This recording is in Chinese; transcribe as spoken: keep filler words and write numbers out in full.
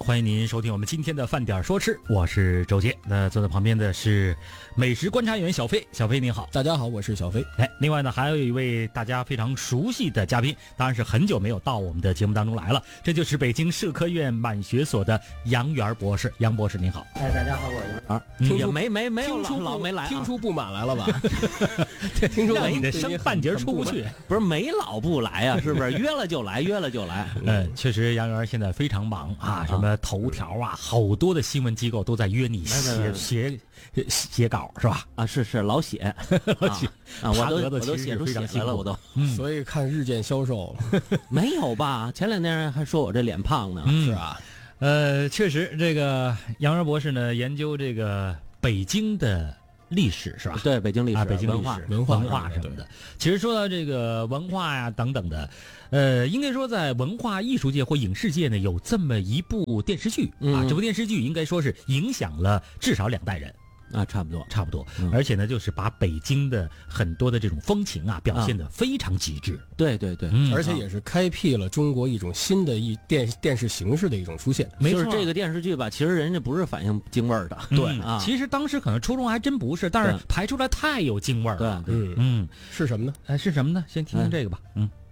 欢迎您收听我们今天的饭点说吃，我是周杰。那坐在旁边的是美食观察员小飞，小飞你好。 大家好，我是小飞。 哎，另外呢，还有一位大家非常熟悉的嘉宾，当然是很久没有到我们的节目当中来了，这就是北京社科院满学所的杨元博士。杨博士您好。 哎，大家好，我是杨元。也没没没有老老没来、啊， 听出不满来了吧？听出让你的升半截出不去， 不是没老不来啊，是不是？约了就来，约了就来。 嗯，确实杨元现在非常忙啊，什么头条啊，好多的新闻机构都在约你写写写稿是吧？ 啊，是是老写， 老写啊，我都我都写出写来了，我都。 嗯，所以看日渐消瘦了。 没有吧？前两天还说我这脸胖呢。 嗯、 是啊， 呃，确实，这个杨元博士呢，研究这个北京的历史是吧？ 对，北京历史、 啊、北京文化、 文化、 文化什么的。其实说到这个文化呀等等的，呃，应该说在文化艺术界或影视界呢，有这么一部电视剧、嗯、啊，这部电视剧应该说是影响了至少两代人。 啊，差不多， 差不多、 嗯， 而且呢，就是把北京的很多的这种风情啊，表现得非常极致。 啊、对对对、 嗯，而且也是开辟了中国一种新的一电电视形式的一种出现。 没错， 就是这个电视剧吧，其实人家不是反映京味儿的， 对、 嗯、啊。 其实当时可能初衷还真不是，但是排出来太有京味儿了。 对， 嗯嗯， 是什么呢？ 哎，是什么呢？先听听这个吧。嗯。嗯